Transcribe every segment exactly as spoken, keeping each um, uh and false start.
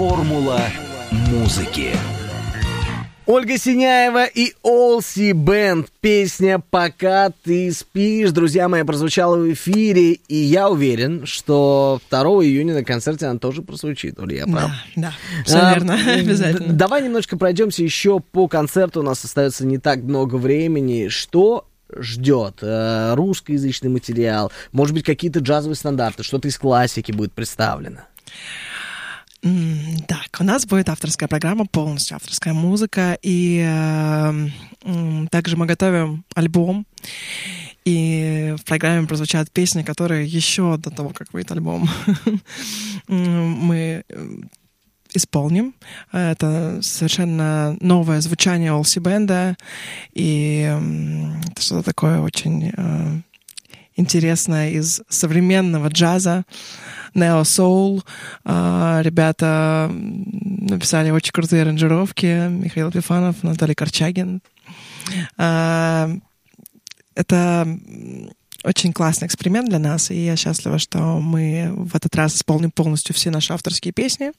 Формула музыки. Ольга Синяева и Олси Бенд. Песня «Пока ты спишь», друзья мои, прозвучала в эфире. И я уверен, что второго июня на концерте она тоже прозвучит. Оля, я прав? Да, да, все а, верно, обязательно. Давай немножко пройдемся еще по концерту. У нас остается не так много времени. Что ждет? Русскоязычный материал? Может быть, какие-то джазовые стандарты? Что-то из классики будет представлено? Так, у нас будет авторская программа, полностью авторская музыка, и э, э, также мы готовим альбом, и в программе прозвучат песни, которые еще до того, как выйдет альбом, мы исполним. Это совершенно новое звучание Олси Бенда, и это что-то такое очень э, интересное из современного джаза, нео-соул. Ребята написали очень крутые аранжировки. Михаил Пифанов, Наталья Корчагин. Это очень классный эксперимент для нас, и я счастлива, что мы в этот раз исполним полностью все наши авторские песни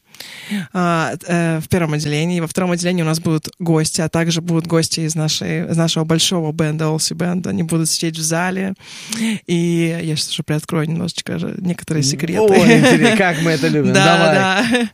в первом отделении. Во втором отделении у нас будут гости, а также будут гости из, нашей, из нашего большого бенда Олси Бенд. Они будут сидеть в зале, и я сейчас уже приоткрою немножечко некоторые секреты. Ой, интересно, как мы это любим. Да, Давай. да.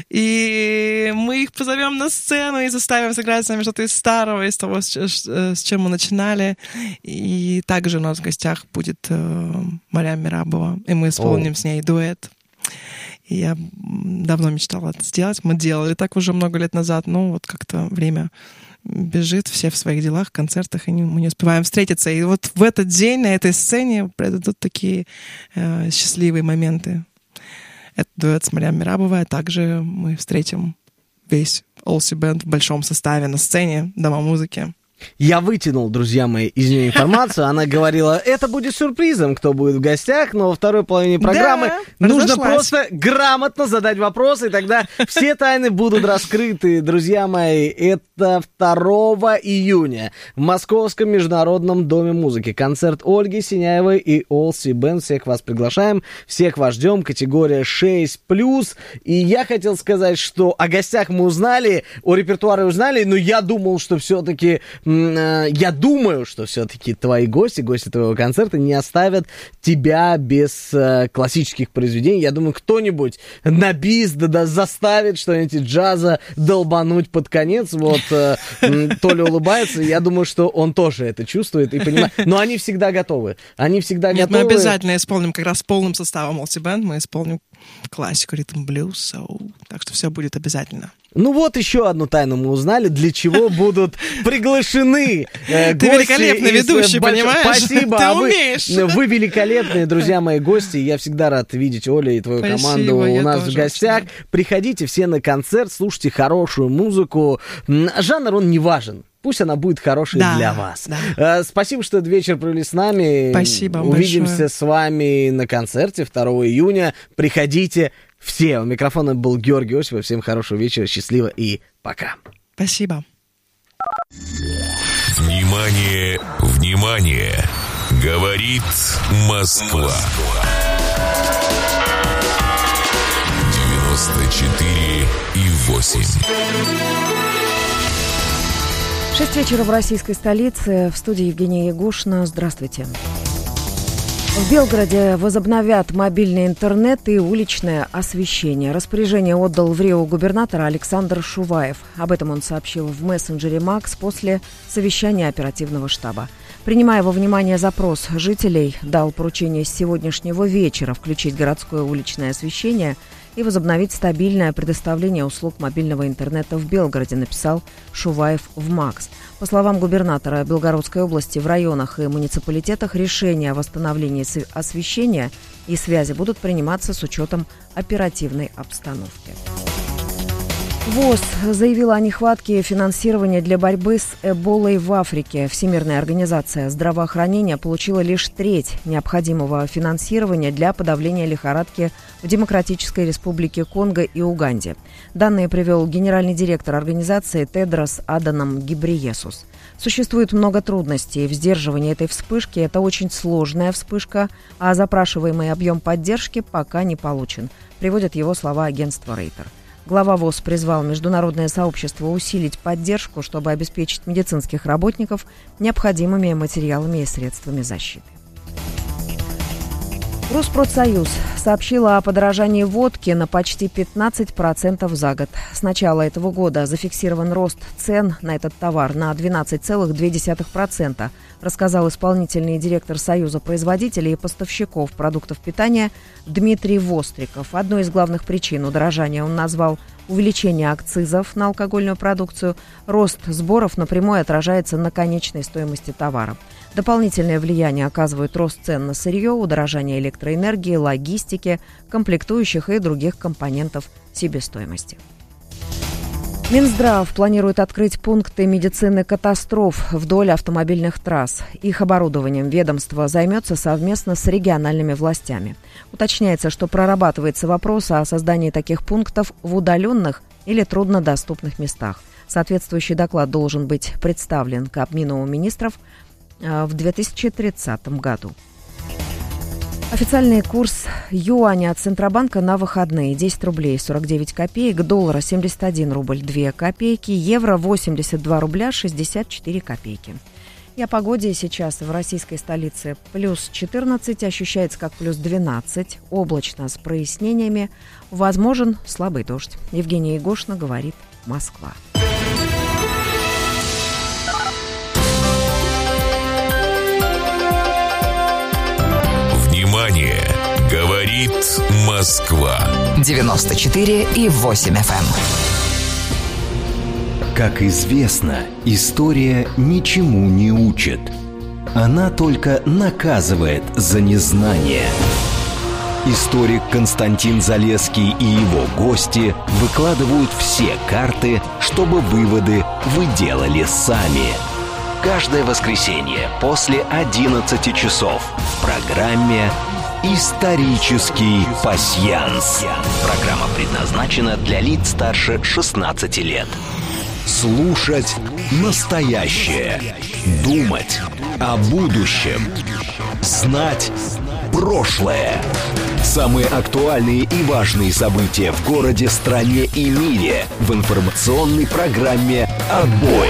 И мы их позовем на сцену и заставим сыграть с нами что-то из старого, из того, с чем мы начинали. И также у нас в гостях будет будет э, Марьям Мерабова, и мы исполним О. с ней дуэт. И я давно мечтала это сделать. Мы делали так уже много лет назад, но вот как-то время бежит, все в своих делах, концертах, и не, мы не успеваем встретиться. И вот в этот день на этой сцене произойдут такие э, счастливые моменты. Это дуэт с Марьям Мерабовой, а также мы встретим весь Олси Бенд в большом составе на сцене Дома музыки. Я вытянул, друзья мои, из нее информацию. Она говорила, это будет сюрпризом, кто будет в гостях, но во второй половине программы да, нужно разошлась. Просто грамотно задать вопросы, и тогда все тайны будут раскрыты. Друзья мои, это второго июня в Московском международном доме музыки. Концерт Ольги Синяевой и Олси Бенд. Всех вас приглашаем, всех вас ждем. Категория шесть плюс. И я хотел сказать, что о гостях мы узнали, о репертуаре узнали, но я думал, что все-таки... Я думаю, что все-таки твои гости, гости твоего концерта не оставят тебя без э, классических произведений. Я думаю, кто-нибудь на бис да, да, заставит что-нибудь из джаза долбануть под конец. Вот э, Толя улыбается, я думаю, что он тоже это чувствует и понимает. Но они всегда готовы. Они всегда Нет, готовы. Мы обязательно исполним как раз полным составом Олси Бенд. Мы исполним классику, ритм, блюз, соул. Так что все будет обязательно. Ну вот еще одну тайну мы узнали, для чего будут приглашены э, гости. Ты великолепный из, ведущий, больш... понимаешь? Спасибо. Ты а вы, умеешь. Вы великолепные, друзья мои гости. Я всегда рад видеть Олю и твою Спасибо, команду у нас в гостях. Очень. Приходите все на концерт, слушайте хорошую музыку. Жанр, он не важен. Пусть она будет хорошей да, для вас. Да. Спасибо, что этот вечер провели с нами. Спасибо Увидимся большое. с вами на концерте второго июня. Приходите все. У микрофона был Георгий Осипов. Всем хорошего вечера, счастливо и пока. Спасибо. Внимание, внимание! Говорит Москва. девяносто четыре и восемь. Шесть вечера в российской столице. В студии Евгения Ягушина. Здравствуйте. В Белгороде возобновят мобильный интернет и уличное освещение. Распоряжение отдал в Рио губернатор Александр Шуваев. Об этом он сообщил в мессенджере Макс после совещания оперативного штаба. Принимая во внимание запрос жителей, дал поручение с сегодняшнего вечера включить городское уличное освещение и возобновить стабильное предоставление услуг мобильного интернета в Белгороде, написал Шуваев в Макс. По словам губернатора Белгородской области, в районах и муниципалитетах решения о восстановлении освещения и связи будут приниматься с учетом оперативной обстановки. ВОЗ заявила о нехватке финансирования для борьбы с Эболой в Африке. Всемирная организация здравоохранения получила лишь треть необходимого финансирования для подавления лихорадки в Демократической Республике Конго и Уганде. Данные привел генеральный директор организации Тедрос Аданом Гебрейесус. Существует много трудностей в сдерживании этой вспышки. Это очень сложная вспышка, а запрашиваемый объем поддержки пока не получен, приводят его слова агентства Рейтер. Глава ВОЗ призвал международное сообщество усилить поддержку, чтобы обеспечить медицинских работников необходимыми материалами и средствами защиты. Руспродсоюз сообщила о подорожании водки на почти пятнадцать процентов за год. С начала этого года зафиксирован рост цен на этот товар на двенадцать целых две десятых процента, рассказал исполнительный директор Союза производителей и поставщиков продуктов питания Дмитрий Востриков. Одной из главных причин удорожания он назвал увеличение акцизов на алкогольную продукцию. Рост сборов напрямую отражается на конечной стоимости товара. Дополнительное влияние оказывает рост цен на сырье, удорожание электроэнергии, логистики, комплектующих и других компонентов себестоимости. Минздрав планирует открыть пункты медицины катастроф вдоль автомобильных трасс. Их оборудованием ведомство займется совместно с региональными властями. Уточняется, что прорабатывается вопрос о создании таких пунктов в удаленных или труднодоступных местах. Соответствующий доклад должен быть представлен Кабмину министров в две тысячи тридцатом году. Официальный курс юаня от Центробанка на выходные: десять рублей сорок девять копеек, доллара семьдесят один рубль две копейки, евро восемьдесят два рубля шестьдесят четыре копейки. И о погоде сейчас в российской столице плюс четырнадцать, ощущается как плюс двенадцать, облачно с прояснениями, возможен слабый дождь. Евгения Егошина, говорит Москва. Внимание! Говорит Москва. девяносто четыре и восемь эф эм. Как известно, история ничему не учит. Она только наказывает за незнание. Историк Константин Залесский и его гости выкладывают все карты, чтобы выводы вы делали сами. Каждое воскресенье после одиннадцати часов в программе «Исторический пасьянс». Программа предназначена для лиц старше шестнадцати лет. Слушать настоящее. Думать о будущем. Знать прошлое. Самые актуальные и важные события в городе, стране и мире в информационной программе «Отбой».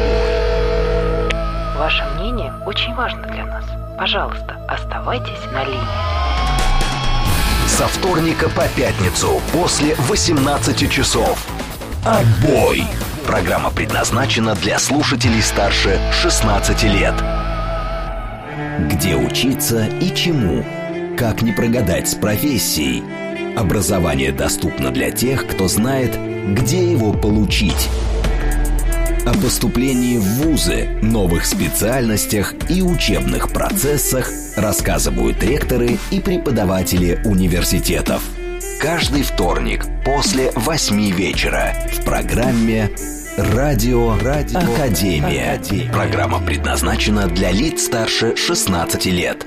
Ваше мнение очень важно для нас. Пожалуйста, оставайтесь на линии. Со вторника по пятницу после восемнадцати часов. Отбой. Программа предназначена для слушателей старше шестнадцати лет. Где учиться и чему? Как не прогадать с профессией? Образование доступно для тех, кто знает, где его получить. О поступлении в вузы, новых специальностях и учебных процессах рассказывают ректоры и преподаватели университетов. Каждый вторник после восьми вечера в программе «Радио, Радио Академия». Академия. Программа предназначена для лиц старше шестнадцати лет.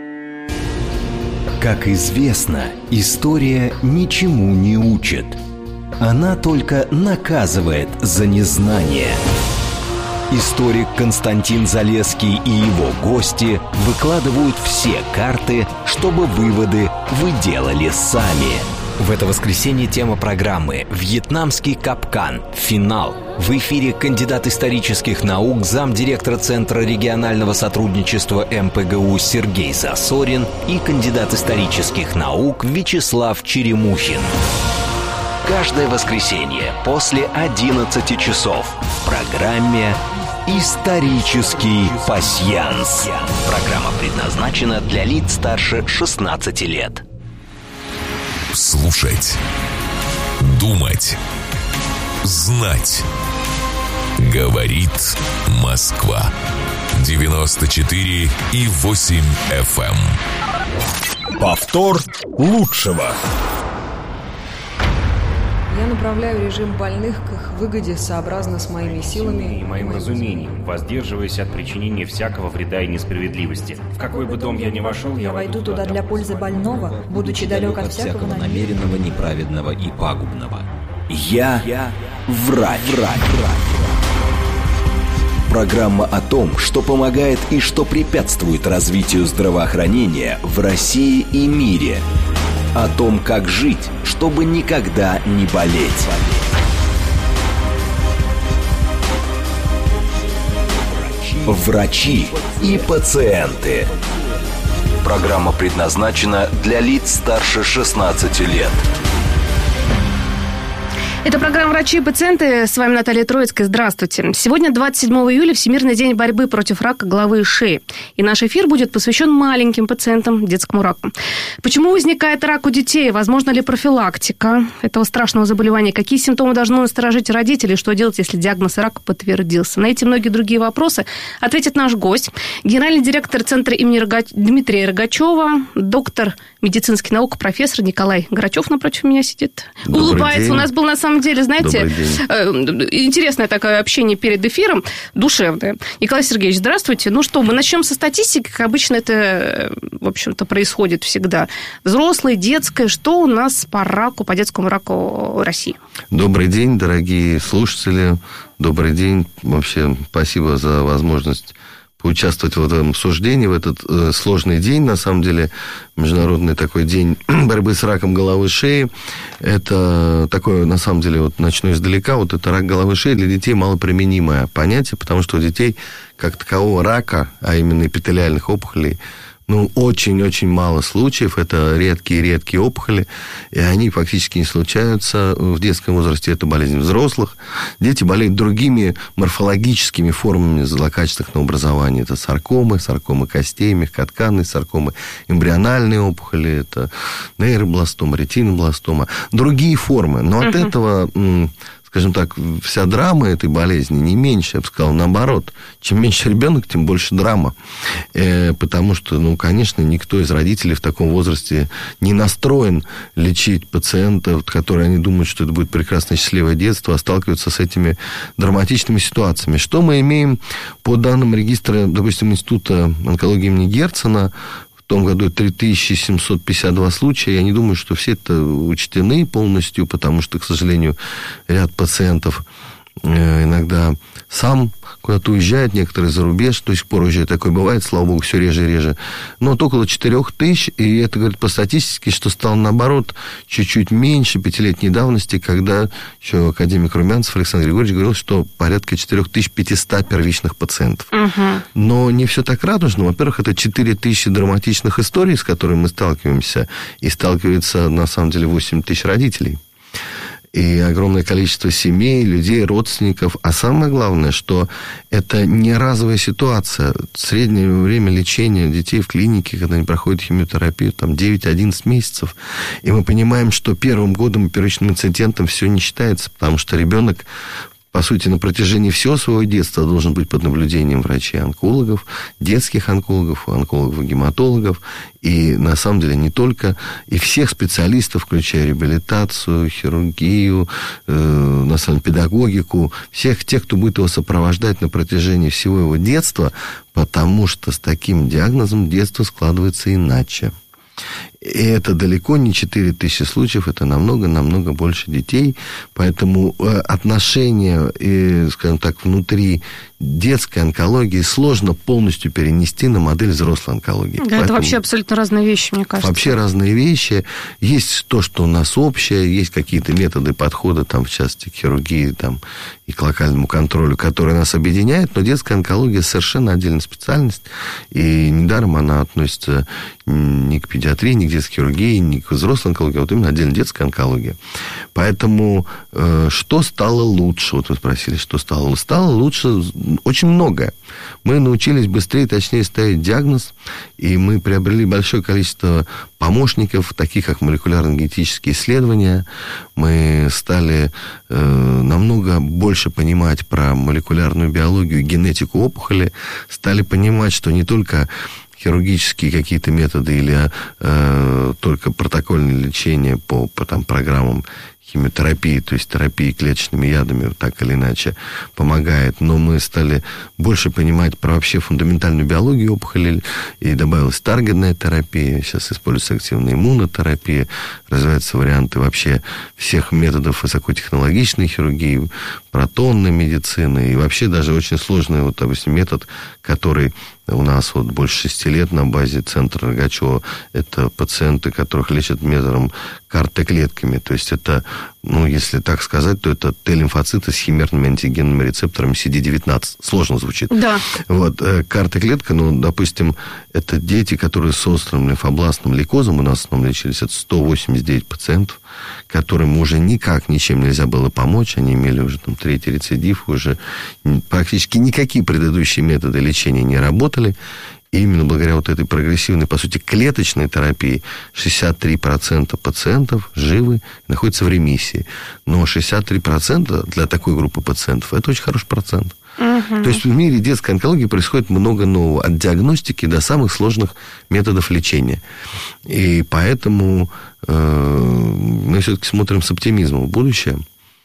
Как известно, история ничему не учит. Она только наказывает за незнание. Историк Константин Залесский и его гости выкладывают все карты, чтобы выводы вы делали сами. В это воскресенье тема программы «Вьетнамский капкан. Финал». В эфире кандидат исторических наук, замдиректора Центра регионального сотрудничества эм пэ гэ у Сергей Засорин и кандидат исторических наук Вячеслав Черемухин. Каждое воскресенье после одиннадцати часов в программе «Исторический пасьянс». Программа предназначена для лиц старше шестнадцати лет. Слушать, думать, знать. Говорит Москва. девяносто четыре и восемь эф эм. Повтор лучшего. Я направляю режим больных к их выгоде сообразно с моими силами и моим разумением, воздерживаясь от причинения всякого вреда и несправедливости. В какой бы дом я ни вошел, я войду туда для пользы больного, будучи далек от всякого намеренного, неправедного и пагубного. Я, Я врач. врач. Программа о том, что помогает и что препятствует развитию здравоохранения в России и мире. О том, как жить, чтобы никогда не болеть. Врачи и пациенты. Программа предназначена для лиц старше шестнадцати лет. Это программа «Врачи и пациенты». С вами Наталья Троицкая. Здравствуйте. Сегодня, двадцать седьмого июля, Всемирный день борьбы против рака головы и шеи. И наш эфир будет посвящен маленьким пациентам, детскому раку. Почему возникает рак у детей? Возможно ли профилактика этого страшного заболевания? Какие симптомы должны насторожить родителей? Что делать, если диагноз рака подтвердился? На эти и многие другие вопросы ответит наш гость. Генеральный директор Центра имени Рога... Дмитрия Рогачева, доктор медицинских наук, профессор Николай Грачев напротив меня сидит. Добрый Улыбается. день. У нас был на самом На самом деле, знаете, интересное такое общение перед эфиром, душевное. Николай Сергеевич, здравствуйте. Ну что, мы начнем со статистики, как обычно это, в общем-то, происходит всегда. Взрослые, детское, что у нас по раку, по детскому раку в России? Добрый день, дорогие слушатели. Добрый день. Вообще, спасибо за возможность поучаствовать в этом обсуждении, в этот э, сложный день, на самом деле, международный такой день борьбы с раком головы и шеи. Это такое, на самом деле, вот начну издалека, вот это рак головы и шеи для детей малоприменимое понятие, потому что у детей как такового рака, а именно эпителиальных опухолей, ну, очень-очень мало случаев, это редкие-редкие опухоли, и они фактически не случаются в детском возрасте, это болезнь взрослых. Дети болеют другими морфологическими формами злокачественного образования, это саркомы, саркомы костей, мягкотканные саркомы, эмбриональные опухоли, это нейробластома, ретинобластома, другие формы, но от этого... скажем так, вся драма этой болезни не меньше, я бы сказал, наоборот. Чем меньше ребенок, тем больше драма. Э, потому что, ну, конечно, никто из родителей в таком возрасте не настроен лечить пациентов, которые они думают, что это будет прекрасное счастливое детство, а сталкиваются с этими драматичными ситуациями. Что мы имеем по данным регистра, допустим, Института онкологии имени Герцена? В том году три тысячи семьсот пятьдесят два случая. Я не думаю, что все это учтены полностью, потому что, к сожалению, ряд пациентов иногда сам куда-то уезжает, некоторые за рубеж, до сих пор уезжает, такое бывает, слава богу, все реже и реже. Но вот около четырех тысяч, и это говорит по статистике, что стало, наоборот, чуть-чуть меньше пятилетней давности, когда еще академик Румянцев Александр Григорьевич говорил, что порядка четыре тысячи пятьсот первичных пациентов. Угу. Но не все так радужно. Во-первых, это четыре тысячи драматичных историй, с которыми мы сталкиваемся, и сталкивается, на самом деле, восемь тысяч родителей. И огромное количество семей, людей, родственников. А самое главное, что это не разовая ситуация. Среднее время лечения детей в клинике, когда они проходят химиотерапию, там девять-одиннадцать месяцев. И мы понимаем, что первым годом и первичным инцидентом все не считается, потому что ребенок, по сути, на протяжении всего своего детства должен быть под наблюдением врачей-онкологов, детских онкологов, онкологов-гематологов, и, на самом деле, не только, и всех специалистов, включая реабилитацию, хирургию, э, на самом деле, педагогику, всех тех, кто будет его сопровождать на протяжении всего его детства, потому что с таким диагнозом детство складывается иначе. И это далеко не четыре тысячи случаев, это намного-намного больше детей. Поэтому отношения, и, скажем так, внутри детской онкологии сложно полностью перенести на модель взрослой онкологии. Да, поэтому это вообще абсолютно разные вещи, мне кажется. Вообще разные вещи. Есть то, что у нас общее, есть какие-то методы подхода, там, в частности, к хирургии там, и к локальному контролю, которые нас объединяют, но детская онкология совершенно отдельная специальность, и недаром она относится не к педиатрии, не к детской хирургии, не к взрослой онкологии, а вот именно отдельно детская онкология. Поэтому э, что стало лучше? Вот вы спросили, что стало лучше? Стало лучше очень многое. Мы научились быстрее, точнее ставить диагноз, и мы приобрели большое количество помощников, таких как молекулярно-генетические исследования. Мы стали э, намного больше понимать про молекулярную биологию, генетику опухоли, стали понимать, что не только хирургические какие-то методы или э, только протокольное лечение по, по там, программам химиотерапии, то есть терапии клеточными ядами, так или иначе, помогает. Но мы стали больше понимать про вообще фундаментальную биологию опухоли, и добавилась таргетная терапия, сейчас используется активная иммунотерапия, развиваются варианты вообще всех методов высокотехнологичной хирургии, протонной медицины, и вообще даже очень сложный, вот, допустим, метод, который у нас вот больше шести лет на базе центра Рогачева. Это пациенты, которых лечат методом карты-клетками. То есть это, ну, если так сказать, то это Т-лимфоциты с химерными антигенными рецепторами си ди девятнадцать. Сложно звучит. Да. Вот, карты-клетка, ну, допустим, это дети, которые с острым лимфобластным лейкозом у нас в основном лечились. Это сто восемьдесят девять пациентов, которым уже никак ничем нельзя было помочь. Они имели уже там третий рецидив, уже практически никакие предыдущие методы лечения не работали. И именно благодаря вот этой прогрессивной, по сути, клеточной терапии шестьдесят три процента пациентов живы, находятся в ремиссии. Но шестьдесят три процента для такой группы пациентов – это очень хороший процент. Угу. То есть в мире детской онкологии происходит много нового, от диагностики до самых сложных методов лечения. И поэтому э, мы все-таки смотрим с оптимизмом в будущее.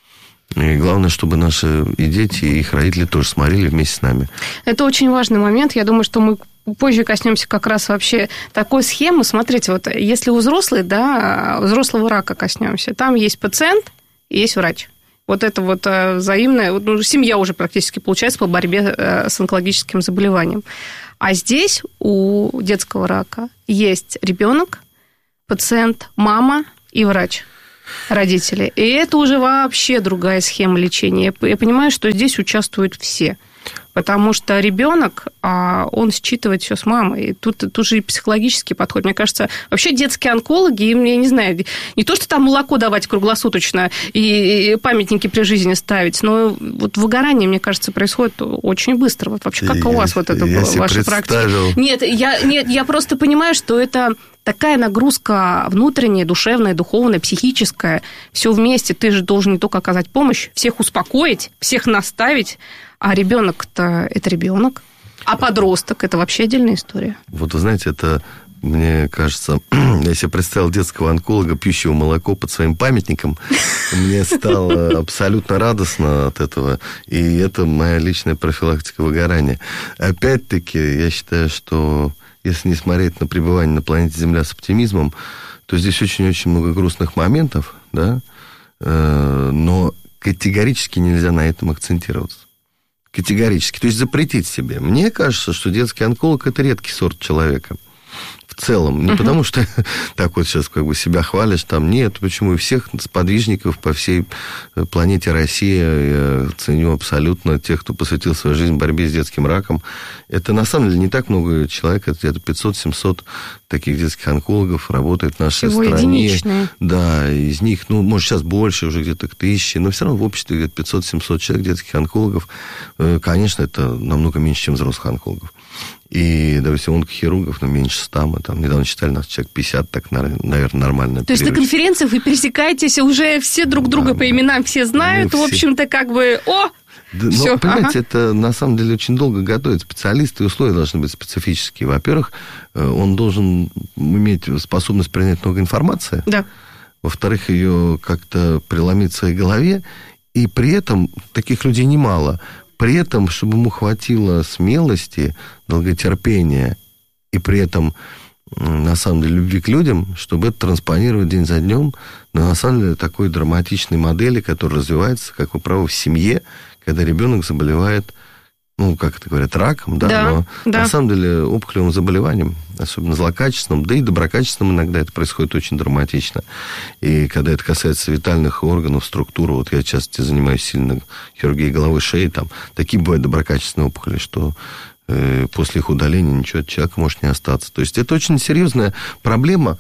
И главное, чтобы наши и дети, и их родители тоже смотрели вместе с нами. Это очень важный момент. Я думаю, что мы позже коснемся как раз вообще такой схемы. Смотрите, вот если у взрослых, да, взрослого рака коснемся, там есть пациент и есть врач. Вот это вот взаимное, вот, ну, семья уже практически получается по борьбе с онкологическим заболеванием. А здесь у детского рака есть ребенок, пациент, мама и врач, родители. И это уже вообще другая схема лечения. Я понимаю, что здесь участвуют все. Потому что ребенок, он считывает все с мамой. И тут, тут же и психологический подход. Мне кажется, вообще детские онкологи, им, я не знаю, не то, что там молоко давать круглосуточно и памятники при жизни ставить, но вот выгорание, мне кажется, происходит очень быстро. Вот вообще, как я, у вас вот это было, ваша практика? Нет я, нет, я просто понимаю, что это такая нагрузка внутренняя, душевная, духовная, психическая. Все вместе. Ты же должен не только оказать помощь, всех успокоить, всех наставить. А ребенок-то это ребенок. А подросток это вообще отдельная история. Вот вы знаете, это, мне кажется, я себе представил детского онколога, пьющего молоко под своим памятником. Мне стало абсолютно радостно от этого. И это моя личная профилактика выгорания. Опять-таки, я считаю, что если не смотреть на пребывание на планете Земля с оптимизмом, то здесь очень-очень много грустных моментов, да, но категорически нельзя на этом акцентироваться. Категорически. То есть запретить себе. Мне кажется, что детский онколог – это редкий сорт человека. В целом. Не uh-huh. потому, что так вот сейчас как бы себя хвалишь, там нет. Почему? И всех сподвижников по всей планете Россия, я ценю абсолютно тех, кто посвятил свою жизнь борьбе с детским раком. Это на самом деле не так много человек, это где-то пятьсот-семьсот таких детских онкологов работает в нашей Всего стране. Единичные. Да, из них, ну, может, сейчас больше, уже где-то к тысяче, но все равно в обществе где-то пятьсот-семьсот человек детских онкологов. Конечно, это намного меньше, чем взрослых онкологов. И, допустим, онкохирургов, ну, меньше ста, мы там недавно читали, нас человек пятьдесят, так, наверное, нормально. То есть на конференциях вы пересекаетесь, уже все друг друга да, по именам все знают, в общем-то, как бы, о, да, все. Но, понимаете, ага. это на самом деле очень долго готовить. Специалисты и условия должны быть специфические. Во-первых, он должен иметь способность принять много информации. Да. Во-вторых, ее как-то преломить в своей голове. И при этом таких людей немало. При этом, чтобы ему хватило смелости, долготерпения и при этом, на самом деле, любви к людям, чтобы это транспонировать день за днем, но на самом деле такой драматичной модели, которая развивается, как вы правы, в семье, когда ребенок заболевает, ну, как это говорят, раком, да, да но да. на самом деле опухолевым заболеванием, особенно злокачественным, да и доброкачественным иногда это происходит очень драматично. И когда это касается витальных органов, структур, вот я часто занимаюсь сильно хирургией головы, шеи, там такие бывают доброкачественные опухоли, что э, после их удаления ничего от человека может не остаться. То есть это очень серьезная проблема,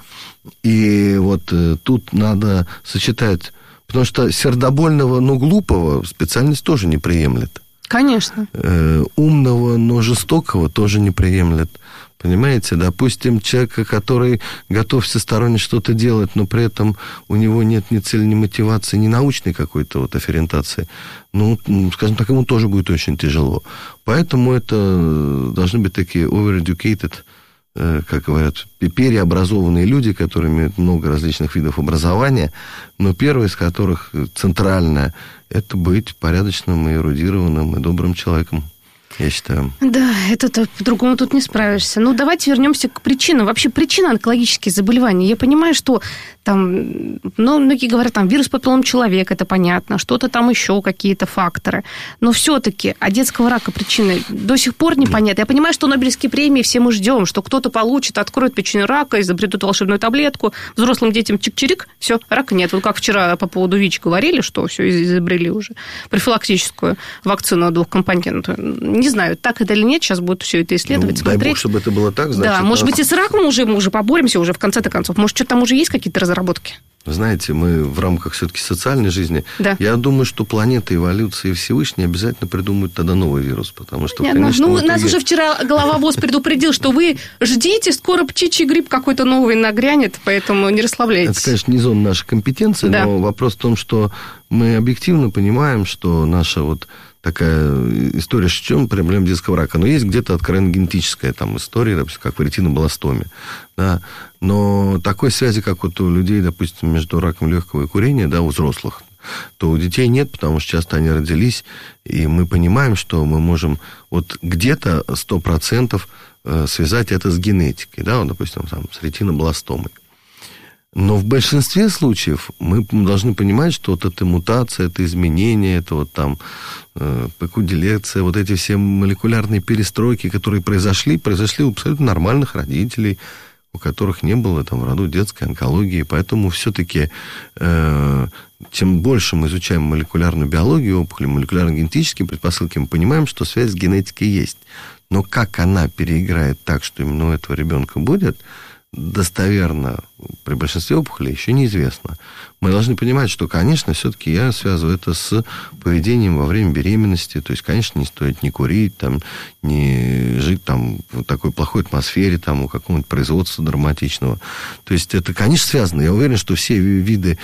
и вот э, тут надо сочетать, потому что сердобольного, но глупого специальность тоже не приемлет. Конечно. Э, умного, но жестокого тоже не приемлет. Понимаете, допустим, человека, который готов всесторонне что-то делать, но при этом у него нет ни цели, ни мотивации, ни научной какой-то вот афферентации, ну, скажем так, ему тоже будет очень тяжело. Поэтому это должны быть такие overeducated, как говорят, переобразованные люди, которые имеют много различных видов образования, но первый из которых, центральное, это быть порядочным, и эрудированным, и добрым человеком. я считаю. Да, это по-другому тут не справишься. Ну, давайте вернемся к причинам. Вообще, причина онкологических заболеваний. Я понимаю, что там, ну, многие говорят, там, вирус папиллом человека, это понятно, что-то там еще, какие-то факторы. Но все-таки от детского рака причины до сих пор непонятно. Я понимаю, что Нобелевские премии все мы ждем, что кто-то получит, откроет печень рака, изобретут волшебную таблетку, взрослым детям чик-чирик, все, рака нет. Вот как вчера по поводу ВИЧ говорили, что все изобрели уже профилактическую вакцину двухкомпонентную. Не знаю, так это или нет, сейчас будут все это исследовать, ну, смотреть. Дай бог, чтобы это было так, значит... Да, может быть, и с раком уже, мы уже поборемся уже в конце-то концов. Может, что там уже есть какие-то разработки? Знаете, мы в рамках все-таки социальной жизни, да. Я думаю, что планета эволюции и Всевышний обязательно придумают тогда новый вирус, потому что... Нет, ну, итоге... нас уже вчера голова ВОЗ предупредил, что вы ждите, скоро птичий грипп какой-то новый нагрянет, поэтому не расслабляйтесь. Это, конечно, не зона нашей компетенции, да. Но вопрос в том, что мы объективно понимаем, что наша вот такая история, в чем проблема детского рака. Но есть где-то откровенно генетическая там история, допустим, как в ретинобластоме. Да? Но такой связи, как вот у людей, допустим, между раком легкого и курения, да, у взрослых, то у детей нет, потому что часто они родились, и мы понимаем, что мы можем вот где-то сто процентов связать это с генетикой, да, вот, допустим, там, с ретинобластомой. Но в большинстве случаев мы должны понимать, что вот эта мутация, это изменение, это вот там э, пекудиляция, вот эти все молекулярные перестройки, которые произошли, произошли у абсолютно нормальных родителей, у которых не было там в роду детской онкологии. Поэтому все-таки э, чем больше мы изучаем молекулярную биологию опухоли, молекулярно-генетические предпосылки, мы понимаем, что связь с генетикой есть. Но как она переиграет так, что именно у этого ребенка будет, достоверно при большинстве опухолей еще неизвестно. Мы должны понимать, что, конечно, все-таки я связываю это с поведением во время беременности. То есть, конечно, не стоит ни курить, там, не жить там, в такой плохой атмосфере, там, у какого-нибудь производства драматичного. То есть, это, конечно, связано. Я уверен, что все виды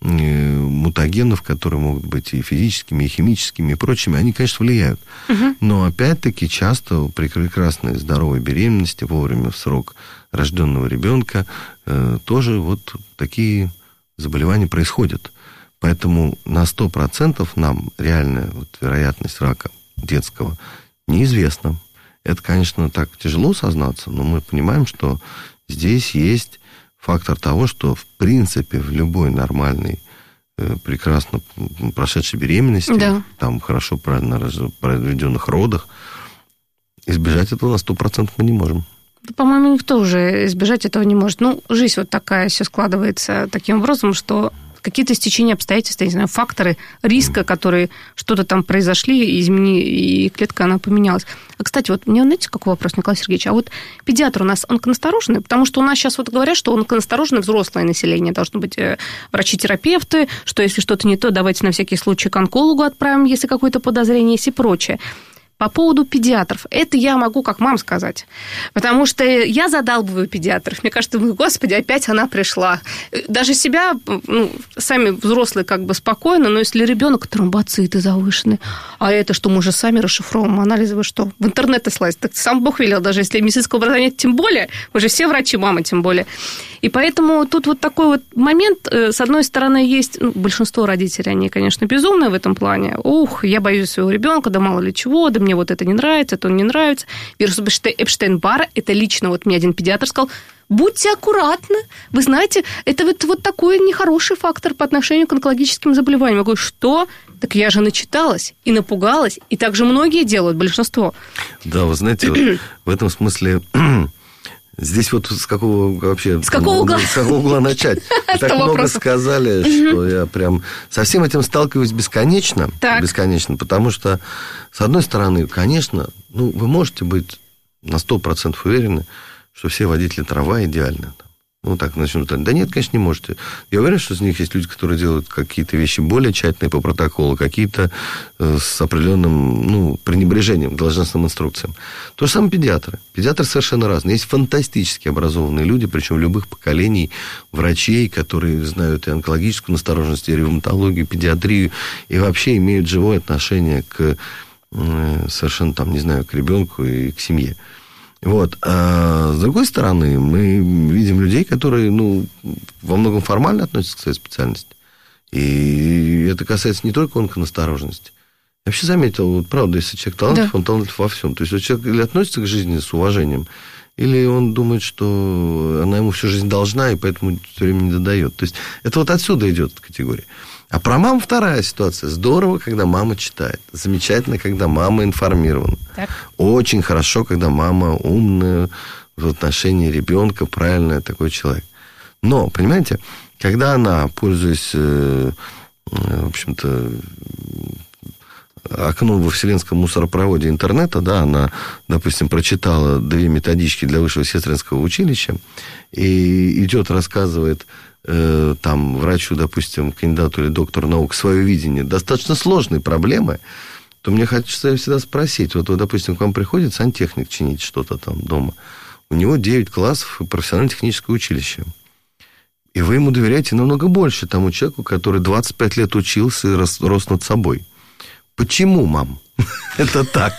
мутагенов, которые могут быть и физическими, и химическими, и прочими, они, конечно, влияют. Угу. Но, опять-таки, часто при прекрасной здоровой беременности, вовремя в срок рожденного ребенка, э, тоже вот такие заболевания происходят. Поэтому на сто процентов нам реальная вот вероятность рака детского неизвестна. Это, конечно, так тяжело сознаться, но мы понимаем, что здесь есть фактор того, что, в принципе, в любой нормальной, э, прекрасно прошедшей беременности, да. Там хорошо правильно проведенных родах, избежать этого на сто процентов мы не можем. По-моему, никто уже избежать этого не может. Ну, жизнь вот такая, все складывается таким образом, что какие-то стечения обстоятельств, я не знаю, факторы риска, которые что-то там произошли, измени... и клетка, она поменялась. А, кстати, вот мне, знаете, какой вопрос, Николай Сергеевич? А вот педиатр у нас онконастороженный? Потому что у нас сейчас вот говорят, что онконастороженное взрослое население, должны быть врачи-терапевты, что если что-то не то, давайте на всякий случай к онкологу отправим, если какое-то подозрение есть и прочее. По поводу педиатров. Это я могу как мам сказать. Потому что я задалбываю педиатров. Мне кажется, господи, опять она пришла. Даже себя, ну, сами взрослые как бы спокойно, но если ребенок, тромбоциты завышены, а это что, мы же сами расшифровываем анализы, вы что, в интернет слазить? Так сам Бог велел, даже если медицинского образования, тем более, мы же все врачи, мамы тем более. И поэтому тут вот такой вот момент, с одной стороны, есть, ну, большинство родителей, они, конечно, безумные в этом плане. Ух, я боюсь своего ребенка, да мало ли чего, да мне вот это не нравится, это не нравится. Вирус Эпштейн-Барра, это лично вот мне один педиатр сказал, будьте аккуратны. Вы знаете, это вот, вот такой нехороший фактор по отношению к онкологическим заболеваниям. Я говорю, что? Так я же начиталась и напугалась, и так же многие делают, большинство. Да, вы знаете, вот в этом смысле... Здесь вот с какого вообще... С какого угла? С какого угла начать? Так много сказали, что я прям со всем этим сталкиваюсь бесконечно. Бесконечно, потому что, с одной стороны, конечно, ну, вы можете быть на сто процентов уверены, что все водители трамвая идеальны. Ну, так начнут. Да нет, конечно, не можете. Я уверен, что из них есть люди, которые делают какие-то вещи более тщательные по протоколу, какие-то с определенным, ну, пренебрежением к должностным инструкциям. То же самое педиатры. Педиатры совершенно разные. Есть фантастически образованные люди, причем любых поколений, врачей, которые знают и онкологическую настороженность, и ревматологию, и педиатрию, и вообще имеют живое отношение к совершенно, там, не знаю, к ребенку и к семье. Вот. А с другой стороны, мы видим людей, которые, ну, во многом формально относятся к своей специальности. И это касается не только онконастороженности. Я вообще заметил, вот правда, если человек талантлив, да. он талантлив во всем. То есть, вот человек или относится к жизни с уважением, или он думает, что она ему всю жизнь должна, и поэтому все время не додает. То есть, это вот отсюда идет категория. А про маму вторая ситуация. Здорово, когда мама читает. Замечательно, когда мама информирована. Так. Очень хорошо, когда мама умная в отношении ребенка, правильная такой человек. Но, понимаете, когда она, пользуясь, в общем-то, окном во вселенском мусоропроводе интернета, да, она, допустим, прочитала две методички для высшего сестринского училища и идет, рассказывает э, там врачу, допустим, кандидату или доктору наук свое видение достаточно сложной проблемы, то мне хочется всегда спросить, вот, вот, допустим, к вам приходит сантехник чинить что-то там дома, у него девять классов и профессионально-техническое училище. И вы ему доверяете намного больше тому человеку, который двадцать пять лет учился и рос, рос над собой. Почему, мам? Это так.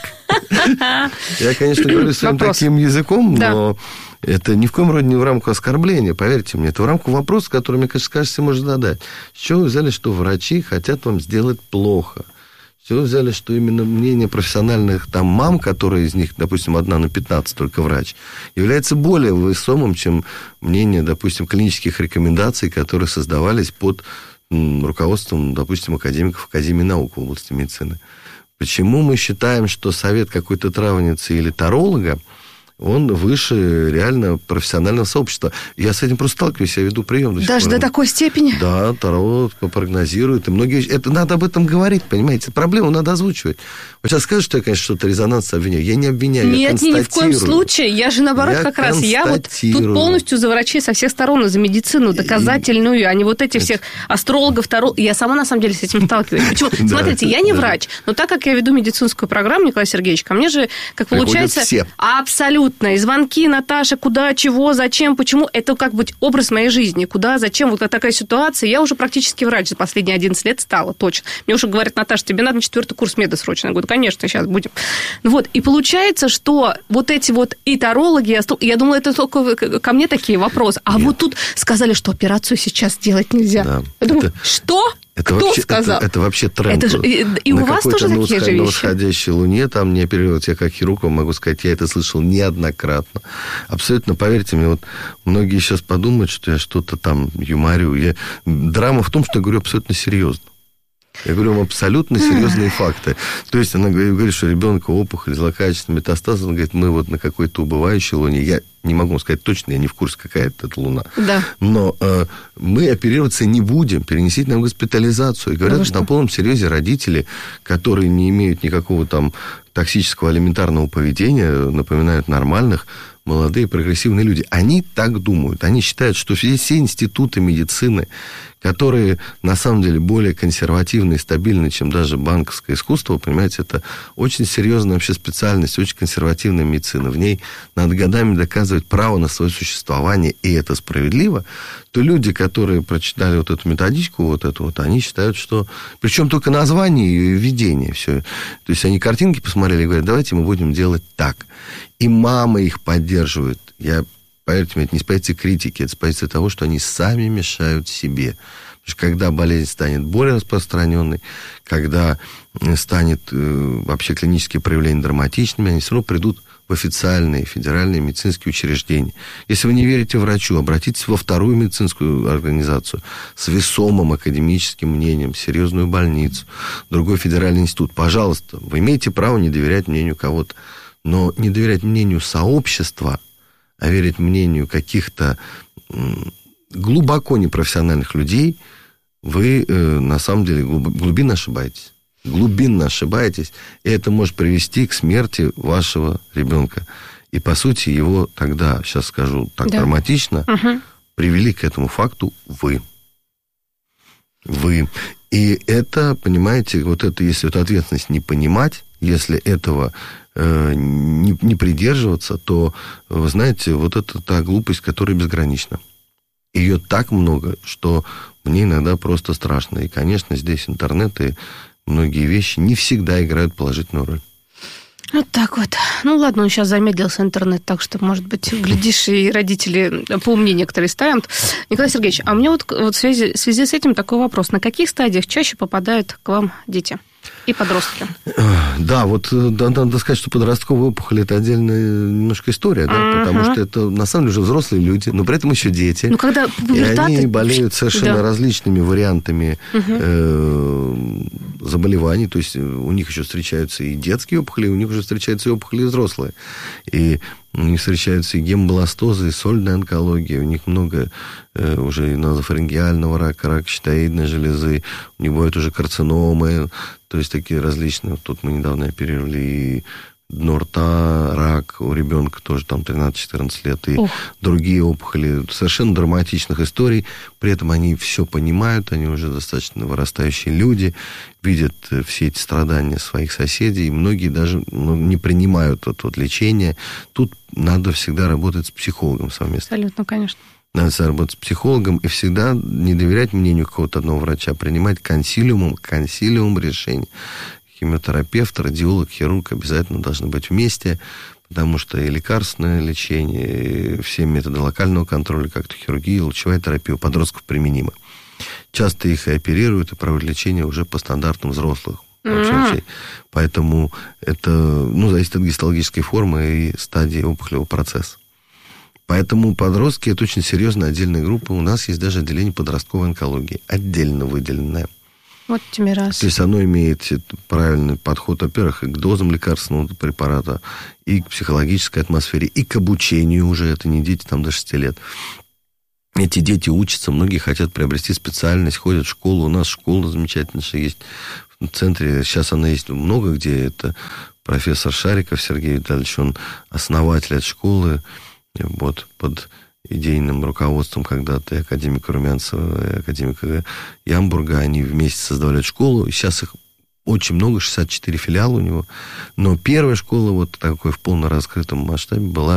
Я, конечно, говорю своим таким языком, но это ни в коем роде не в рамках оскорбления, поверьте мне. Это в рамках вопроса, который, мне кажется, каждый себе может задать. С чего вы взяли, что врачи хотят вам сделать плохо? С чего вы взяли, что именно мнение профессиональных там мам, которые из них, допустим, одна на пятнадцать только врач, является более весомым, чем мнение, допустим, клинических рекомендаций, которые создавались под руководством, допустим, академиков Академии наук в области медицины. Почему мы считаем, что совет какой-то травницы или таролога, он выше реально профессионального сообщества? Я с этим просто сталкиваюсь, я веду прием. До Даже до такой степени? Да, таролог прогнозирует. И многие... Это надо об этом говорить, понимаете? Проблему надо озвучивать. Вот сейчас скажешь, что я, конечно, что-то резонанс обвиняю. Я не обвиняю, Нет, я констатирую. Нет, ни в коем случае. Я же, наоборот, я как раз. Я вот тут полностью за врачей со всех сторон, за медицину доказательную, и... а не вот этих всех астрологов, тарологов. Я сама, на самом деле, с этим сталкиваюсь. Почему? Смотрите, я не врач, но так как я веду медицинскую программу, Николай Сергеевич, ко мне же, как получается... Абсолютно. И звонки, Наташа, куда, чего, зачем, почему. Это как бы образ моей жизни. Куда, зачем, вот такая ситуация. Я уже практически врач за последние одиннадцать лет стала, точно. Мне уже говорят, Наташа, тебе надо на четвертый курс меда срочно. Я говорю, конечно, сейчас будем. Вот. И получается, что вот эти вот и тарологи, я думала, это только ко мне такие вопросы. А Нет. вот тут сказали, что операцию сейчас делать нельзя. Да. Я думаю, это... что? Это Кто вообще, сказал? Это, это вообще тренд. Это же, и и у вас тоже такие восход... же вещи? На восходящей луне там не оперировать. Я как хирург могу сказать, я это слышал неоднократно. Абсолютно, поверьте мне, вот многие сейчас подумают, что я что-то там юморю. Я... Драма в том, что я говорю абсолютно серьезно. Я говорю вам абсолютно серьезные факты. То есть она говорит, что ребенка опухоль, злокачественный метастаз, она говорит, мы вот на какой-то убывающей луне. Я не могу сказать точно, я не в курсе, какая это луна. Да. Но э, мы оперироваться не будем, перенесите нам госпитализацию. И говорят, ну, что на полном серьезе родители, которые не имеют никакого там токсического элементарного поведения, напоминают нормальных, молодые прогрессивные люди. Они так думают. Они считают, что все, все институты медицины, которые на самом деле более консервативны и стабильны, чем даже банковское искусство, понимаете, это очень серьезная вообще специальность, очень консервативная медицина. В ней надо годами доказывать право на свое существование, и это справедливо, то люди, которые прочитали вот эту методичку, вот эту вот, они считают, что... Причем только название и введение, все. То есть они картинки посмотрели и говорят, давайте мы будем делать так. И мамы их поддерживают. Я, поверьте мне, это не с позиции критики, это с позиции того, что они сами мешают себе. Потому что когда болезнь станет более распространенной, когда станет э, вообще клинические проявления драматичными, они все равно придут в официальные федеральные медицинские учреждения. Если вы не верите врачу, обратитесь во вторую медицинскую организацию с весомым академическим мнением, серьезную больницу, другой федеральный институт. Пожалуйста, вы имеете право не доверять мнению кого-то, но не доверять мнению сообщества, а верить мнению каких-то глубоко непрофессиональных людей, вы на самом деле глубинно ошибаетесь. Глубинно ошибаетесь, и это может привести к смерти вашего ребенка. И, по сути, его тогда, сейчас скажу так да. драматично, угу. привели к этому факту вы. Вы. И это, понимаете, вот это, если эту ответственность не понимать, если этого э, не, не придерживаться, то, вы знаете, вот это та глупость, которая безгранична. Ее так много, что мне иногда просто страшно. И, конечно, здесь интернет и многие вещи не всегда играют положительную роль. Вот так вот. Ну, ладно, он сейчас замедлился интернет, так что, может быть, глядишь, и родители поумнее некоторые станут. Николай Сергеевич, а у меня вот, вот в, связи, в связи с этим такой вопрос. На каких стадиях чаще попадают к вам дети? И подростки. Да, вот надо сказать, что подростковая опухоль – это отдельная немножко история, да, uh-huh. потому что это, на самом деле, уже взрослые люди, но при этом еще дети. Ну, когда пубертат... И они болеют совершенно да. различными вариантами uh-huh. э, заболеваний, то есть у них еще встречаются и детские опухоли, у них уже встречаются и опухоли взрослые. И у них встречаются и гемобластозы, и сольная онкология, у них много э, уже и назофарингеального рака, рак щитовидной железы, у них бывают уже карциномы, то есть такие различные. Тут мы недавно оперировали и дно рта, рак у ребенка тоже там тринадцать-четырнадцать лет, и Ох. другие опухоли, совершенно драматичных историй. При этом они все понимают, они уже достаточно вырастающие люди, видят все эти страдания своих соседей, и многие даже ну, не принимают это вот лечение. Тут надо всегда работать с психологом совместно. Абсолютно, конечно. Надо всегда работать с психологом и всегда не доверять мнению какого-то одного врача, а принимать консилиумом, консилиум решений. Химиотерапевт, радиолог, хирург обязательно должны быть вместе, потому что и лекарственное лечение, и все методы локального контроля, как то хирургия, лучевая терапия у подростков применимы. Часто их и оперируют, и проводят лечение уже по стандартам взрослых. Mm-hmm. Поэтому это ну, зависит от гистологической формы и стадии опухолевого процесса. Поэтому подростки – это очень серьезная отдельная группа. У нас есть даже отделение подростковой онкологии, отдельно выделенное. Вот тебе раз. То есть оно имеет правильный подход, во-первых, и к дозам лекарственного препарата, и к психологической атмосфере, и к обучению уже. Это не дети там до шести лет. Эти дети учатся, многие хотят приобрести специальность, ходят в школу. У нас школа замечательная, что есть в центре. Сейчас она есть много где. Это профессор Шариков Сергей Витальевич, он основатель этой школы. Вот, под идейным руководством когда-то и академика Румянцева, и академика Ямбурга, они вместе создавали школу, и сейчас их очень много, шестьдесят четыре филиала у него, но первая школа вот такой в полно раскрытом масштабе была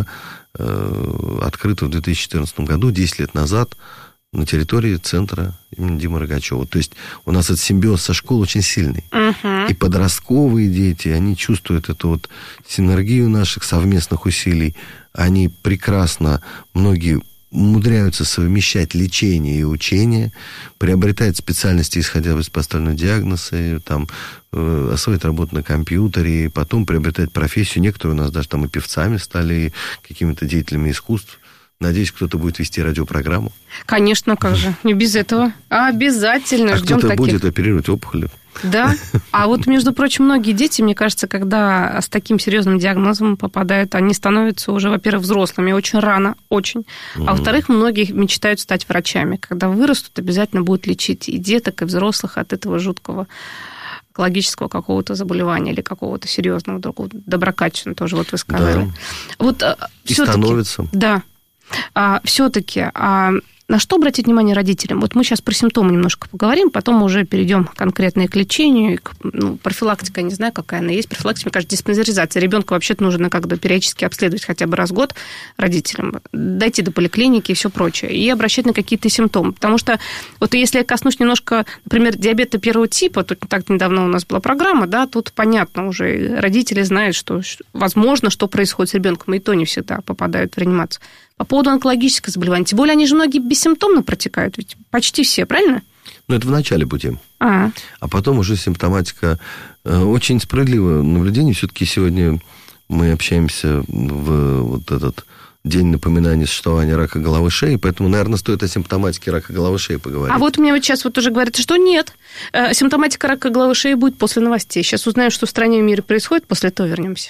э, открыта в две тысячи четырнадцатом году, десять лет назад, на территории центра имени Димы Рогачева. То есть у нас этот симбиоз со школой очень сильный. Uh-huh. И подростковые дети, они чувствуют эту вот синергию наших совместных усилий. Они прекрасно, многие умудряются совмещать лечение и учение, приобретают специальности, исходя из поставленного диагноза, там, э, освоить работу на компьютере, потом приобретать профессию. Некоторые у нас даже там и певцами стали, и какими-то деятелями искусств. Надеюсь, кто-то будет вести радиопрограмму. Конечно, как же. Не без этого. Обязательно а ждем кто-то таких. будет оперировать опухоли. Да. А вот, между прочим, многие дети, мне кажется, когда с таким серьезным диагнозом попадают, они становятся уже, во-первых, взрослыми очень рано, очень. А mm-hmm. во-вторых, многие мечтают стать врачами. Когда вырастут, обязательно будут лечить и деток, и взрослых от этого жуткого онкологического какого-то заболевания или какого-то серьезного другого, доброкачественного тоже, вот вы сказали. Да. Вот, и становится. Да. А, все-таки, а на что обратить внимание родителям? Вот мы сейчас про симптомы немножко поговорим, потом мы уже перейдем конкретно и к лечению, и к, ну, профилактика, не знаю, какая она есть. Профилактика, мне кажется, диспансеризация. Ребенка вообще-то нужно как бы периодически обследовать хотя бы раз в год родителям, дойти до поликлиники и все прочее, и обращать на какие-то симптомы. Потому что вот если я коснусь немножко, например, диабета первого типа, тут не так недавно у нас была программа, да, тут понятно уже, родители знают, что возможно, что происходит с ребенком, и то не всегда попадают в реанимацию. По поводу онкологического заболевания. Тем более, они же многие бессимптомно протекают, ведь почти все, правильно? Ну, это в начале пути. А, а потом уже симптоматика. Очень справедливое наблюдение. Все-таки сегодня мы общаемся в вот этот день напоминания существования рака головы шеи, поэтому, наверное, стоит о симптоматике рака головы шеи поговорить. А вот мне вот сейчас вот уже говорят, что нет. Симптоматика рака головы шеи будет после новостей. Сейчас узнаем, что в стране и в мире происходит, после этого вернемся.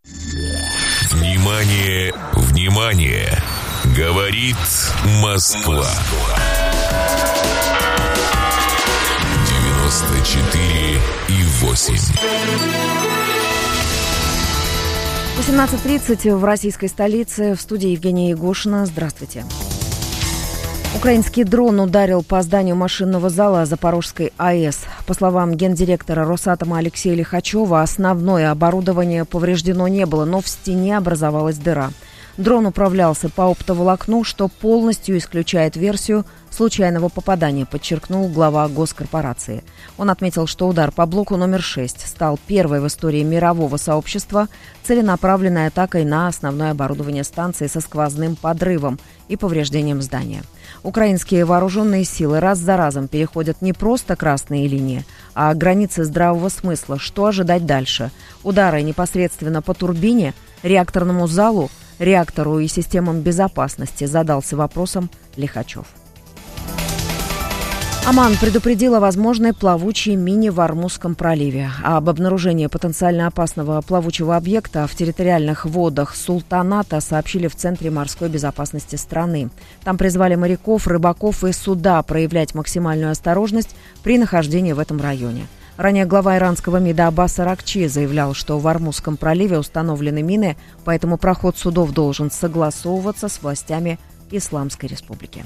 Внимание, внимание! Говорит Москва. девяносто четыре и восемь. восемнадцать тридцать в российской столице. В студии Евгения Егошина. Здравствуйте. Украинский дрон ударил по зданию машинного зала Запорожской АЭС. По словам гендиректора Росатома Алексея Лихачева, основное оборудование повреждено не было, но в стене образовалась дыра. Дрон управлялся по оптоволокну, что полностью исключает версию случайного попадания, подчеркнул глава госкорпорации. Он отметил, что удар по блоку номер шесть стал первой в истории мирового сообщества целенаправленной атакой на основное оборудование станции со сквозным подрывом и повреждением здания. Украинские вооруженные силы раз за разом переходят не просто красные линии, а границы здравого смысла. Что ожидать дальше? Удары непосредственно по турбине, реакторному залу, реактору и системам безопасности, задался вопросом Лихачев. Оман предупредил о возможной плавучей мине в Ормузском проливе. Об обнаружении потенциально опасного плавучего объекта в территориальных водах Султаната сообщили в Центре морской безопасности страны. Там призвали моряков, рыбаков и суда проявлять максимальную осторожность при нахождении в этом районе. Ранее глава иранского МИДа Аббас Аракчи заявлял, что в Ормузском проливе установлены мины, поэтому проход судов должен согласовываться с властями Исламской Республики.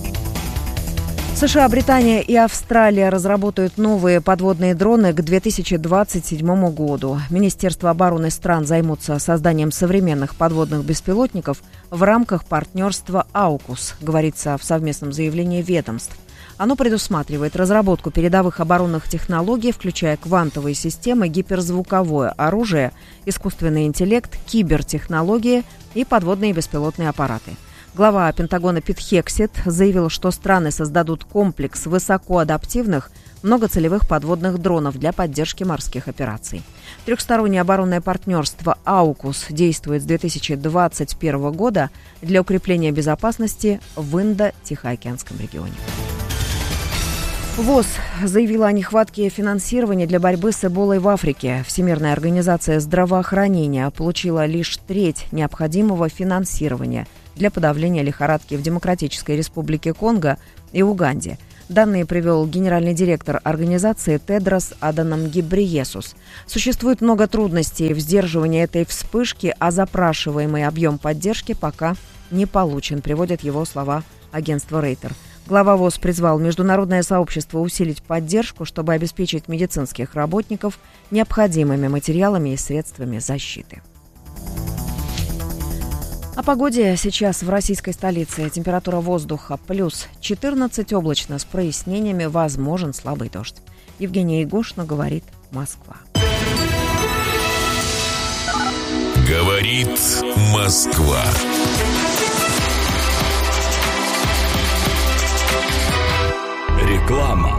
США, Британия и Австралия разработают новые подводные дроны к две тысячи двадцать седьмому году. Министерство обороны стран займутся созданием современных подводных беспилотников в рамках партнерства «Аукус», говорится в совместном заявлении ведомств. Оно предусматривает разработку передовых оборонных технологий, включая квантовые системы, гиперзвуковое оружие, искусственный интеллект, кибертехнологии и подводные беспилотные аппараты. Глава Пентагона Пит Хексет заявил, что страны создадут комплекс высокоадаптивных многоцелевых подводных дронов для поддержки морских операций. Трехстороннее оборонное партнерство «Аукус» действует с две тысячи двадцать первого года для укрепления безопасности в Индо-Тихоокеанском регионе. ВОЗ заявила о нехватке финансирования для борьбы с Эболой в Африке. Всемирная организация здравоохранения получила лишь треть необходимого финансирования для подавления лихорадки в Демократической Республике Конго и Уганде. Данные привел генеральный директор организации Тедрос Аданом Гебрейесус. Существует много трудностей в сдерживании этой вспышки, а запрашиваемый объем поддержки пока не получен, приводят его слова агентства Рейтер. Глава ВОЗ призвал международное сообщество усилить поддержку, чтобы обеспечить медицинских работников необходимыми материалами и средствами защиты. О погоде сейчас в российской столице. Температура воздуха плюс четырнадцать, облачно, с прояснениями, возможен слабый дождь. Евгения Егошина, говорит Москва. Говорит Москва. Реклама.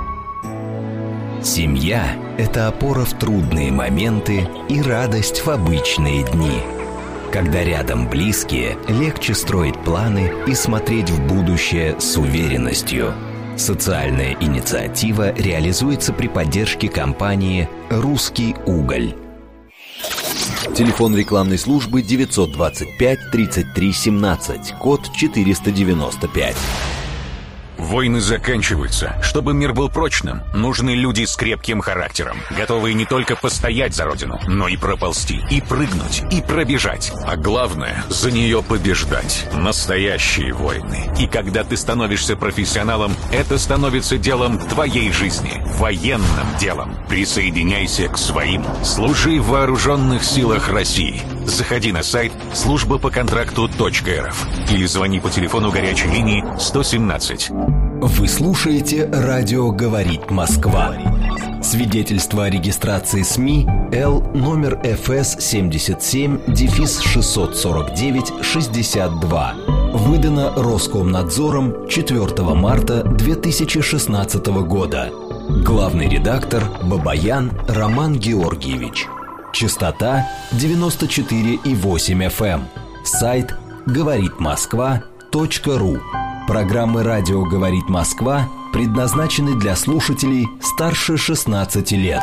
Семья – это опора в трудные моменты и радость в обычные дни. Когда рядом близкие, легче строить планы и смотреть в будущее с уверенностью. Социальная инициатива реализуется при поддержке компании «Русский уголь». Телефон рекламной службы девятьсот двадцать пять тридцать три семнадцать, код четыреста девяносто пять. Войны заканчиваются. Чтобы мир был прочным, нужны люди с крепким характером, готовые не только постоять за родину, но и проползти, и прыгнуть, и пробежать. А главное, за нее побеждать. Настоящие войны. И когда ты становишься профессионалом, это становится делом твоей жизни. Военным делом. Присоединяйся к своим. Служи в вооруженных силах России. Заходи на сайт служба по контракту точка эр эф или звони по телефону горячей линии сто семнадцать. Вы слушаете «Радио говорит Москва». Свидетельство о регистрации СМИ Л номер эф эс семьдесят семь шестьсот сорок девять шестьдесят два. Выдано Роскомнадзором четвёртого марта две тысячи шестнадцатого года. Главный редактор Бабаян Роман Георгиевич. Частота девяносто четыре и восемь эф эм. Сайт говорит москва точка ру. Программы «Радио говорит Москва» предназначены для слушателей старше шестнадцати лет.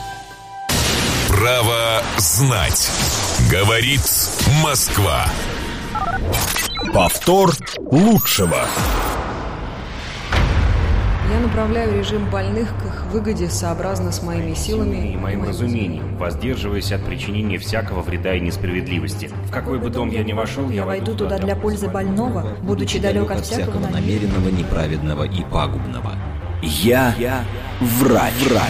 Право знать. Говорит Москва. Повтор лучшего. Я направляю режим больных к их выгоде сообразно с моими силами и моим разумением, воздерживаясь от причинения всякого вреда и несправедливости. В какой бы дом я ни вошел, я войду туда для пользы больного, будучи далек от всякого намеренного, неправедного и пагубного. Я, я врач. врач.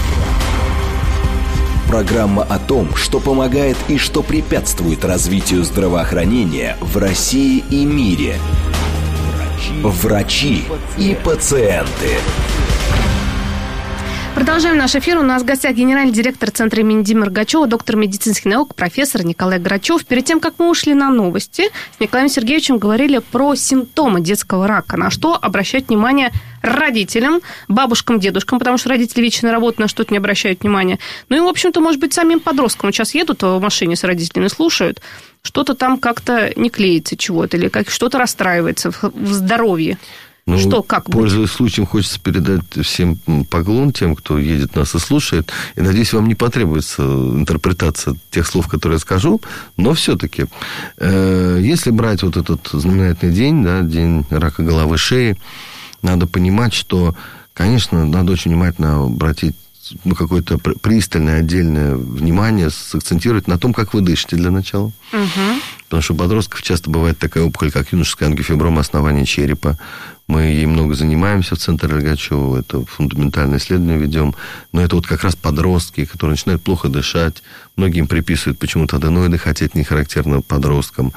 Программа о том, что помогает и что препятствует развитию здравоохранения в России и мире. Врачи и пациенты. Продолжаем наш эфир. У нас в гостях генеральный директор Центра имени Димы Рогачева, доктор медицинских наук, профессор Николай Грачев. Перед тем, как мы ушли на новости, с Николаем Сергеевичем говорили про симптомы детского рака, на что обращать внимание родителям, бабушкам, дедушкам, потому что родители вечно на работу на что-то не обращают внимания. Ну и, в общем-то, может быть, самим подросткам. Сейчас едут в машине с родителями, слушают, что-то там как-то не клеится чего-то, или как что-то расстраивается в, в здоровье. Ну, что, как пользуясь быть? случаем, хочется передать всем поклон тем, кто едет нас и слушает. И, надеюсь, вам не потребуется интерпретация тех слов, которые я скажу. Но все-таки, э, если брать вот этот знаменательный день, да, день рака головы шеи, надо понимать, что, конечно, надо очень внимательно обратить ну, какое-то пристальное, отдельное внимание, сакцентировать на том, как вы дышите для начала. Угу. Потому что у подростков часто бывает такая опухоль, как юношеская ангиофиброма основания черепа. Мы ей много занимаемся в Центре Рогачева, это фундаментальное исследование ведем. Но это вот как раз подростки, которые начинают плохо дышать. Многим приписывают почему-то аденоиды, хотя это не характерно подросткам.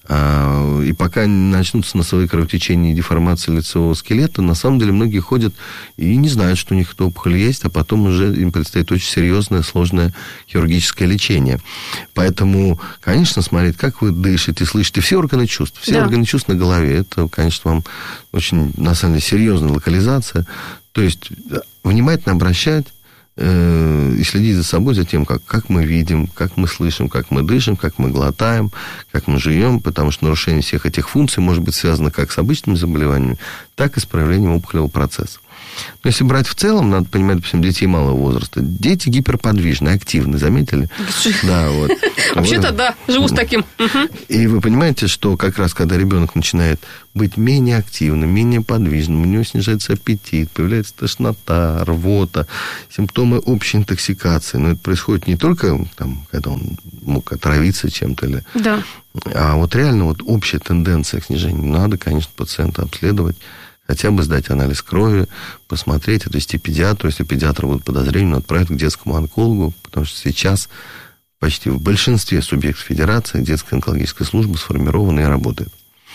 И пока не начнутся носовые кровотечения и деформация лицевого скелета, на самом деле многие ходят и не знают, что у них эта опухоль есть, а потом уже им предстоит очень серьезное, сложное хирургическое лечение. Поэтому, конечно, смотреть, как вы дышите, слышите, все органы чувств. Все да. органы чувств на голове. Это, конечно, вам очень, на самом деле, серьезная локализация. То есть, внимательно обращать э, и следить за собой, за тем, как, как мы видим, как мы слышим, как мы дышим, как мы глотаем, как мы жуем, потому что нарушение всех этих функций может быть связано как с обычными заболеваниями, так и с проявлением опухолевого процесса. Но если брать в целом, надо понимать, допустим, детей малого возраста. Дети гиперподвижны, активны, заметили? Да, вот. Вообще-то, да, живу с таким. И вы понимаете, что как раз, когда ребенок начинает быть менее активным, менее подвижным, у него снижается аппетит, появляется тошнота, рвота, симптомы общей интоксикации. Но это происходит не только, там, когда он мог отравиться чем-то, или... да. а вот реально вот общая тенденция к снижению. Надо, конечно, пациента обследовать, хотя бы сдать анализ крови, посмотреть, отвести педиатру. Если педиатр будет подозрением, отправить к детскому онкологу, потому что сейчас почти в большинстве субъектов федерации детская онкологическая служба сформирована и работает.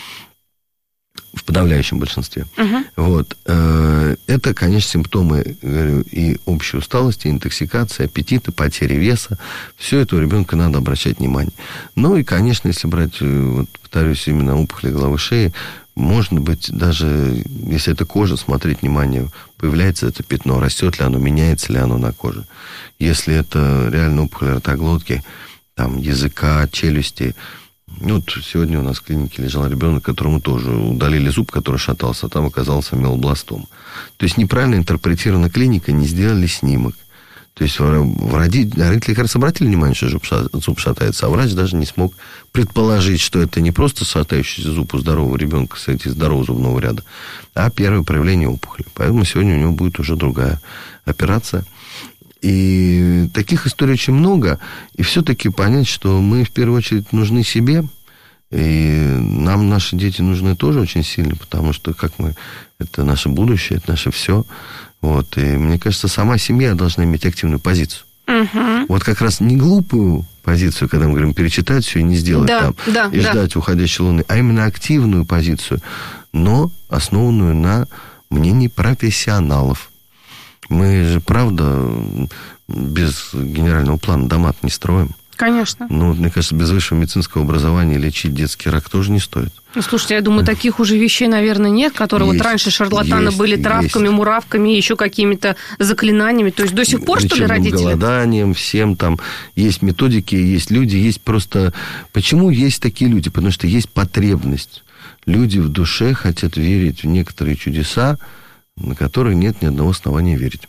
В подавляющем большинстве. Uh-huh. Вот. Это, конечно, симптомы, говорю, и общей усталости, и интоксикации, аппетита, потери веса. Все это у ребенка надо обращать внимание. Ну и, конечно, если брать, вот, повторюсь, именно опухоли головы шеи, можно быть даже, если это кожа, смотреть внимание, появляется это пятно, растет ли оно, меняется ли оно на коже. Если это реально опухоль ротоглотки, там, языка, челюсти. Ну, вот сегодня у нас в клинике лежал ребенок, которому тоже удалили зуб, который шатался, а там оказался миобластом. То есть неправильно интерпретирована клиника, не сделали снимок. То есть родители, родители как раз обратили внимание, что зуб шатается, а врач даже не смог предположить, что это не просто шатающийся зуб у здорового ребенка, кстати, здорового зубного ряда, а первое проявление опухоли. Поэтому сегодня у него будет уже другая операция. И таких историй очень много. И все-таки понять, что мы в первую очередь нужны себе, и нам наши дети нужны тоже очень сильно, потому что как мы, это наше будущее, это наше все. Вот. И мне кажется, сама семья должна иметь активную позицию. Угу. Вот как раз не глупую позицию, когда мы говорим перечитать все и не сделать да, там, да, и да. ждать уходящей луны, а именно активную позицию, но основанную на мнении профессионалов. Мы же, правда, без генерального плана дома не строим. Конечно. Ну, мне кажется, без высшего медицинского образования лечить детский рак тоже не стоит. Ну, слушайте, я думаю, таких уже вещей, наверное, нет, которые есть, вот раньше шарлатаны есть, были травками, есть. муравками, еще какими-то заклинаниями. То есть до сих пор, Лечебным что ли, родители? голоданием, всем там. Есть методики, есть люди, есть просто... Почему есть такие люди? Потому что есть потребность. Люди в душе хотят верить в некоторые чудеса, на которые нет ни одного основания верить.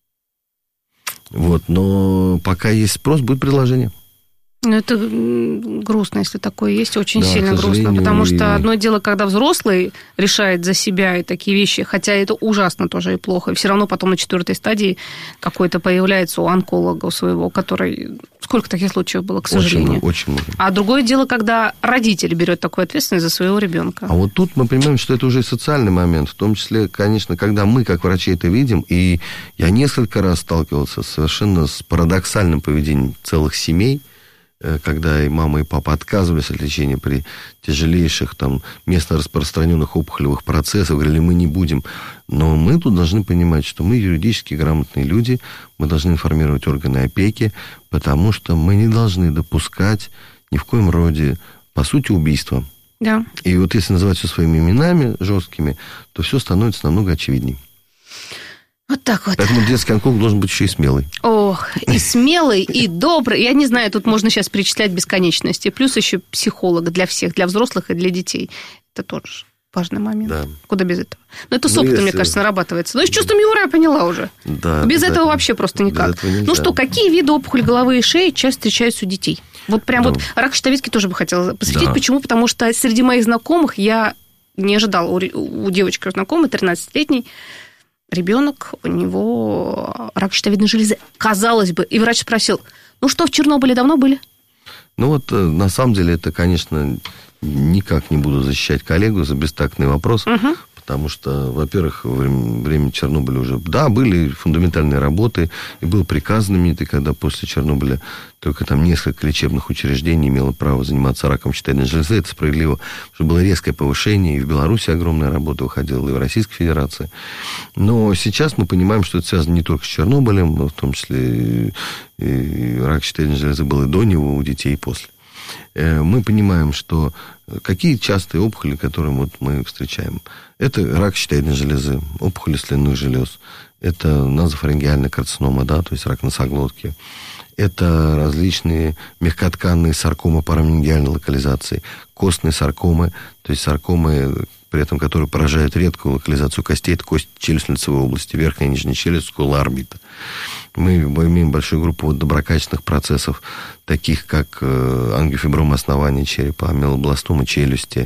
Вот, но пока есть спрос, будет предложение. Ну, это грустно, если такое есть, очень да, сильно грустно, потому что и... одно дело, когда взрослый решает за себя и такие вещи, хотя это ужасно тоже и плохо, и все равно потом на четвертой стадии какой-то появляется у онколога у своего, который... Сколько таких случаев было, к сожалению. Очень, очень много. А другое дело, когда родитель берет такую ответственность за своего ребенка. А вот тут мы понимаем, что это уже и социальный момент, в том числе, конечно, когда мы, как врачи, это видим, и я несколько раз сталкивался совершенно с парадоксальным поведением целых семей, когда и мама, и папа отказывались от лечения при тяжелейших, там, местно распространенных опухолевых процессах, говорили, мы не будем. Но мы тут должны понимать, что мы юридически грамотные люди, мы должны информировать органы опеки, потому что мы не должны допускать ни в коем роде, по сути, убийства. Да. И вот если называть все своими именами жесткими, то все становится намного очевиднее. Вот так вот. Поэтому детский онколог должен быть еще и смелый. Ох, и смелый, и добрый. Я не знаю, тут можно сейчас перечислять бесконечности. Плюс еще психолог для всех, для взрослых и для детей. Это тоже важный момент. Да. Куда без этого? Но это с опытом, если... мне кажется, нарабатывается. Но и с чувством юмора я поняла уже. Да, без этого вообще просто никак. Ну что, какие виды опухоли головы и шеи часто встречаются у детей? Вот прям да. вот рак щитовидки тоже бы хотела посвятить. Да. Почему? Потому что среди моих знакомых я не ожидала. У, у девочки знакомой, тринадцатилетней, ребенок, у него рак щитовидной железы. Казалось бы. И врач спросил, ну что, в Чернобыле давно были? Ну вот, на самом деле, это, конечно, никак не буду защищать коллегу за бестактный вопрос, угу. потому что, во-первых, во время, время Чернобыля уже, да, были фундаментальные работы, и был приказ знаменитый, когда после Чернобыля только там несколько лечебных учреждений имело право заниматься раком щитовидной железы. Это справедливо, что было резкое повышение, и в Беларуси огромная работа выходила, и в Российской Федерации. Но сейчас мы понимаем, что это связано не только с Чернобылем, но в том числе и, и рак щитовидной железы был и до него, у детей, и после. Мы понимаем, что какие частые опухоли, которые вот мы встречаем, это рак щитовидной железы, опухоли слюнных желез, это назофарингеальная карцинома, да, то есть рак носоглотки, это различные мягкотканные саркомы параменингеальной локализации, костные саркомы, то есть саркомы, при этом которые поражают редкую локализацию костей, это кость челюстно-лицевой области, верхняя и нижняя челюсть, скула, орбита. Мы имеем большую группу вот доброкачественных процессов, таких как ангиофиброма основания черепа, амилобластома челюсти,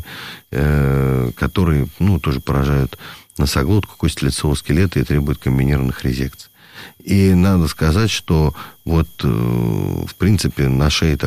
которые, ну, тоже поражают носоглотку, кость лицевого скелета и требуют комбинированных резекций. И надо сказать, что вот, в принципе, на шее